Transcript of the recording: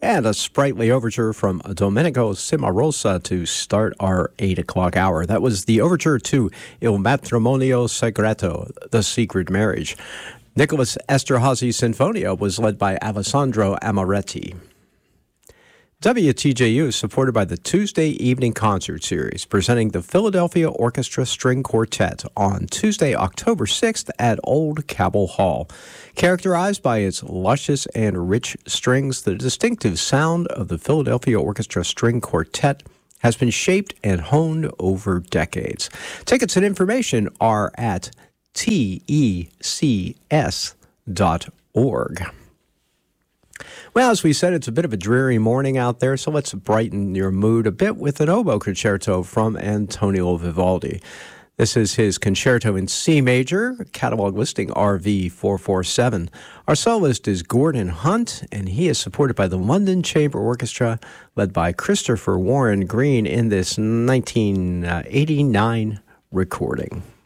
And a sprightly overture from Domenico Cimarosa to start our 8 o'clock hour. That was the overture to Il Matrimonio Segreto, The Secret Marriage. Nicholas Esterhazy Sinfonia was led by Alessandro Amoretti. WTJU is supported by the Tuesday Evening Concert Series, presenting the Philadelphia Orchestra String Quartet on Tuesday, October 6th at Old Cabell Hall. Characterized by its luscious and rich strings, the distinctive sound of the Philadelphia Orchestra String Quartet has been shaped and honed over decades. Tickets and information are at tecs.org. Well, as we said, it's a bit of a dreary morning out there, so let's brighten your mood a bit with an oboe concerto from Antonio Vivaldi. This is his concerto in C major, catalog listing RV447. Our soloist is Gordon Hunt, and he is supported by the London Chamber Orchestra, led by Christopher Warren Green in this 1989 recording.